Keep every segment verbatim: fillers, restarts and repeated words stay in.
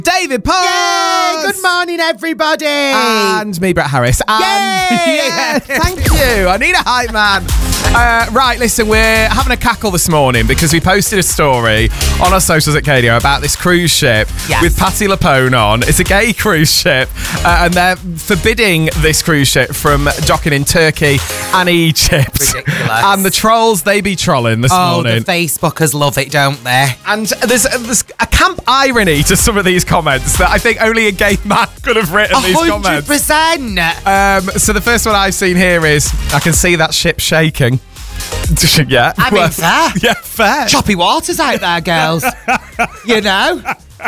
David Pons. Yay! Good morning, everybody. And me, Brett Harris. And Yay! yeah, thank you. I need a hype man. Uh, right, listen, we're having a cackle this morning because we posted a story on our socials at K D O about this cruise ship yes. with Patti LuPone on. It's a gay cruise ship, uh, and they're forbidding this cruise ship from docking in Turkey and Egypt. Ridiculous. And the trolls, they be trolling this oh, morning. the Facebookers love it, don't they? And there's, there's a camp irony to some of these comments that I think only a gay man could have written these comments. one hundred percent. Um, so the first one I've seen here is, I can see that ship shaking. Yeah. I mean, well, fair. Yeah, fair. Choppy waters out there, girls. You know?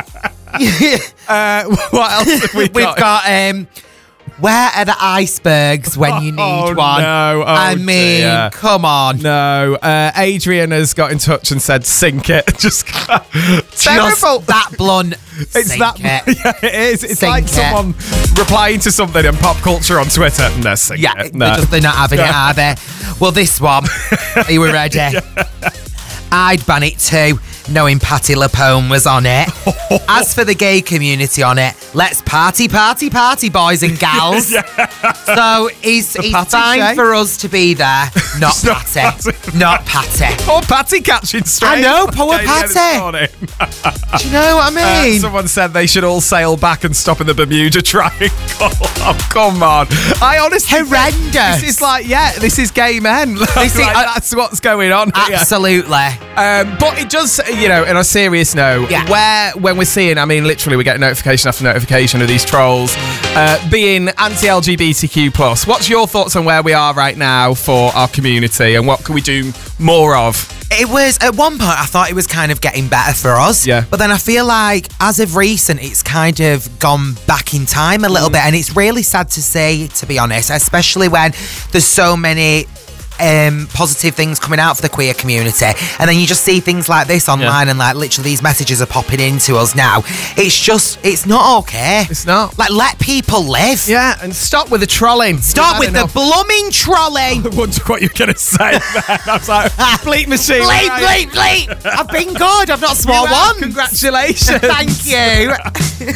uh, what else have we got? We've got, um, where are the icebergs when you need oh, one? No. Oh, I mean, dear. come on. No. Uh, Adrian has got in touch and said, sink it. Just terrible. Just that blunt. It's Sink that. It. Yeah, it is. It's Sink like it. someone replying to something in pop culture on Twitter. No, sink Yeah, it. they're, No. just, they're not having it, are they? Well, this one. Are you ready? Yeah. I'd ban it too, knowing Patti LuPone was on it. As for the gay community on it, let's party, party, party, boys and gals. Yeah. So it's, it's fine Shay. for us to be there, not Patti. Not Not Patti. Poor Patty catching straight. I know, poor Okay, yeah, this Patty. morning. Do you know what I Uh, mean? someone said they should all sail back and stop in the Bermuda Triangle. Oh, come on. I honestly think Horrendous. This is like, yeah, this is gay men. This is- Like, I- that's what's going on here. Absolutely. Um, but it does, you know, on a serious note, Yeah. where when we're seeing, I mean, literally, we get notification after notification of these trolls uh, being anti-L G B T Q plus. What's your thoughts on where we are right now for our community, and what can we do more of? It was, at one point, I thought it was kind of getting better for us. Yeah. But then I feel like, as of recent, it's kind of gone back in time a little bit. And it's really sad to see, to be honest, especially when there's so many um, positive things coming out for the queer community. And then you just see things like this online, Yeah. and like literally these messages are popping into us now. It's just, it's not okay. It's not. Like, let people live. Yeah, and stop with the trolling. Stop We've with had the enough. blooming trolley. I wondered what you were going to say then. I was like, bleep machine. Bleep, right? bleep, bleep. I've been good. I've not swore You have. one. Congratulations. Thank you.